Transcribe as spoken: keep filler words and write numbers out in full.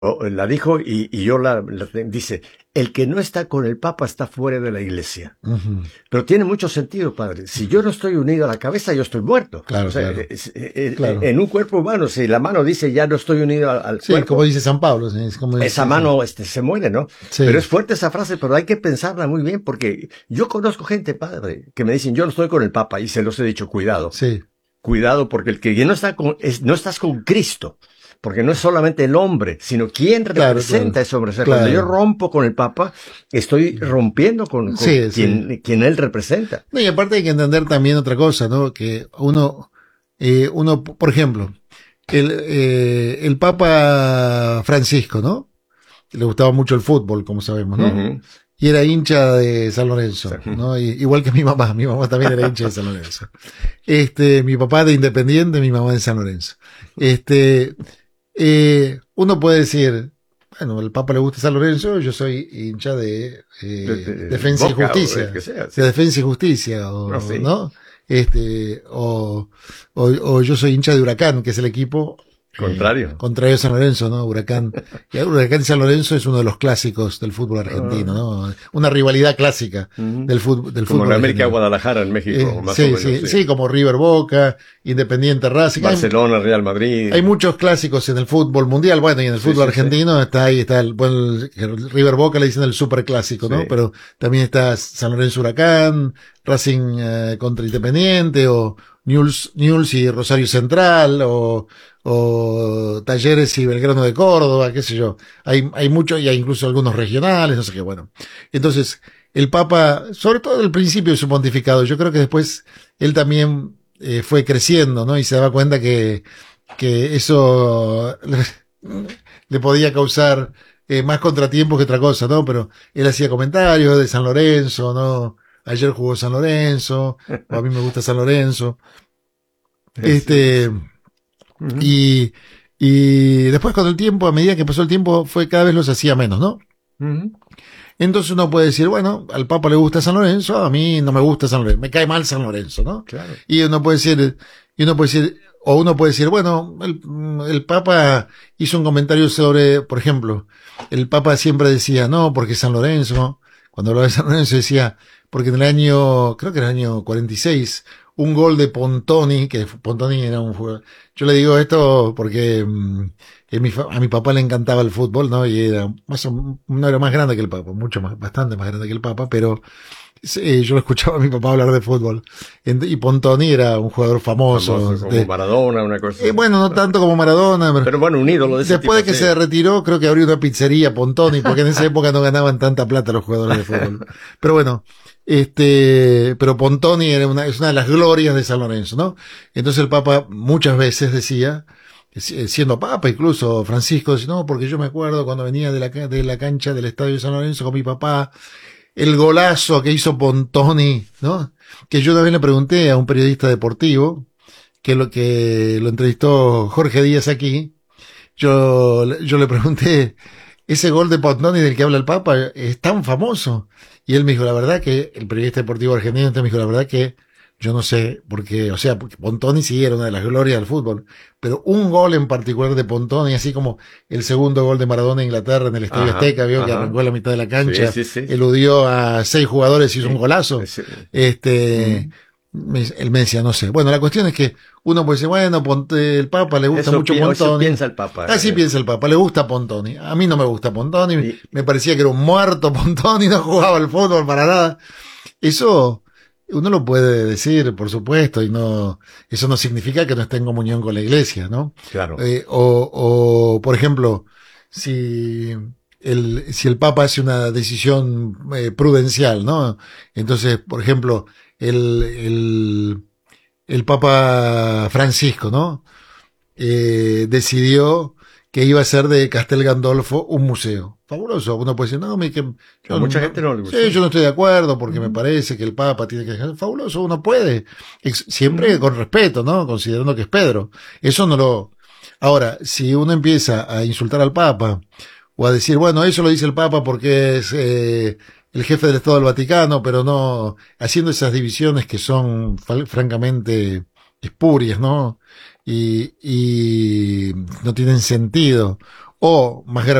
o la dijo y, y yo la, la, dice, el que no está con el Papa está fuera de la iglesia. Uh-huh. Pero tiene mucho sentido, padre. Si yo no estoy unido a la cabeza, yo estoy muerto. Claro, o sea, claro. Es, es, claro. En un cuerpo humano, si la mano dice ya no estoy unido al, al sí, cuerpo. como dice San Pablo. Es como dice, esa mano este, se muere, ¿no? Sí. Pero es fuerte esa frase, pero hay que pensarla muy bien, porque yo conozco gente, padre, que me dicen, yo no estoy con el Papa, y se los he dicho, cuidado. Sí. Cuidado, porque el que no está con, es, no estás con Cristo. Porque no es solamente el hombre, sino quién claro, representa claro, ese hombre. O sea, claro. cuando yo rompo con el Papa, estoy rompiendo con, con sí, quien, sí. quien él representa. No, y aparte hay que entender también otra cosa, ¿no? Que uno, eh, uno, por ejemplo, el, eh, el Papa Francisco, ¿no? Le gustaba mucho el fútbol, como sabemos, ¿no? Uh-huh. Y era hincha de San Lorenzo, ¿no? Y, igual que mi mamá, mi mamá también era hincha de San Lorenzo. Este, mi papá de Independiente, mi mamá de San Lorenzo. Este, eh, uno puede decir, bueno, al Papa le gusta San Lorenzo, yo soy hincha de, eh, de, de Defensa Boca, y Justicia. O sea, sí. De Defensa y Justicia, o, no, sí. ¿no? Este, o, o, o yo soy hincha de Huracán, que es el equipo contrario. Eh, contrario a San Lorenzo, ¿no? Huracán. Y Huracán y San Lorenzo es uno de los clásicos del fútbol argentino, ¿no? Una rivalidad clásica uh-huh. del fútbol del Como fútbol la América Guadalajara en México, eh, más sí, o menos. Sí, sí, sí, como River Boca, Independiente Racing. Barcelona, hay, Real Madrid. Hay muchos clásicos en el fútbol mundial, bueno, y en el fútbol sí, sí, argentino sí. está ahí, está el, bueno, el River Boca le dicen el super clásico, ¿no? Sí. Pero también está San Lorenzo Huracán, Racing eh, contra Independiente, o Newell's, Newell's y Rosario Central, o, o Talleres y Belgrano de Córdoba, qué sé yo. Hay, hay mucho, y hay incluso algunos regionales, no sé qué, bueno. Entonces, el Papa, sobre todo al principio de su pontificado, yo creo que después él también eh, fue creciendo, ¿no? Y se daba cuenta que, que eso le, le podía causar eh, más contratiempos que otra cosa, ¿no? Pero él hacía comentarios de San Lorenzo, ¿no? Ayer jugó San Lorenzo, o a mí me gusta San Lorenzo. Este, uh-huh. y, y después con el tiempo, a medida que pasó el tiempo, fue cada vez los hacía menos, ¿no? Uh-huh. Entonces uno puede decir, bueno, al Papa le gusta San Lorenzo, a mí no me gusta San Lorenzo, me cae mal San Lorenzo, ¿no? Claro. Y uno puede decir, y uno puede decir, o uno puede decir, bueno, el, el Papa hizo un comentario sobre, por ejemplo, el Papa siempre decía, no, porque San Lorenzo, cuando hablaba de San Lorenzo decía, porque en el año, creo que en el año cuarenta y seis, un gol de Pontoni, que Pontoni era un jugador, yo le digo esto porque mmm, mi, a mi papá le encantaba el fútbol, ¿no? Y era más, no era más grande que el Papa, mucho más, bastante más grande que el Papa, pero eh, yo lo escuchaba a mi papá hablar de fútbol. Y Pontoni era un jugador famoso. famoso como de, Maradona, una cosa. Eh, bueno, no tanto como Maradona. Pero, pero bueno, un ídolo de ese Después tipo, de que sí. se retiró, creo que abrió una pizzería Pontoni, porque en esa época no ganaban tanta plata los jugadores de fútbol. Pero bueno, este, pero Pontoni era una, es una de las glorias de San Lorenzo, ¿no? Entonces el Papa muchas veces decía, siendo Papa incluso, Francisco decía, no, porque yo me acuerdo cuando venía de la, de la cancha del Estadio de San Lorenzo con mi papá, el golazo que hizo Pontoni, ¿no? Que yo una vez le pregunté a un periodista deportivo, que lo que lo entrevistó Jorge Díaz aquí, yo, yo le pregunté, ese gol de Pontoni del que habla el Papa es tan famoso. Y él me dijo, la verdad que, el periodista deportivo argentino me dijo, la verdad que yo no sé, porque, o sea, porque Pontoni sí era una de las glorias del fútbol, pero un gol en particular de Pontoni, así como el segundo gol de Maradona en Inglaterra en el Estadio ajá, Azteca, vio ajá. que arrancó a la mitad de la cancha, sí, sí, sí. eludió a seis jugadores y hizo sí, un golazo. Sí. Este, mm. me, él me decía, no sé. Bueno, la cuestión es que uno puede decir, bueno, Ponte, el Papa le gusta eso mucho pi- Pontoni. Eso piensa el Papa. Así eh. piensa el Papa, le gusta Pontoni. A mí no me gusta Pontoni, y... me parecía que era un muerto Pontoni, no jugaba al fútbol para nada. Eso uno lo puede decir, por supuesto, y no, eso no significa que no esté en comunión con la iglesia, ¿no? Claro. Eh, o, o, por ejemplo, si el, si el Papa hace una decisión eh, prudencial, ¿no? Entonces, por ejemplo, el, el, el Papa Francisco, ¿no? Eh, decidió que iba a ser de Castel Gandolfo un museo. Fabuloso. Uno puede decir, no, me, que, yo, a mucha no, gente no le gusta. Sí, yo no estoy de acuerdo porque mm. me parece que el Papa tiene que dejar. Fabuloso, uno puede. Ex- siempre mm. con respeto, ¿no? Considerando que es Pedro. Eso no lo. Ahora, si uno empieza a insultar al Papa o a decir, bueno, eso lo dice el Papa porque es eh, el jefe del Estado del Vaticano, pero no haciendo esas divisiones que son francamente espurias, ¿no? Y, y no tienen sentido. O, más grave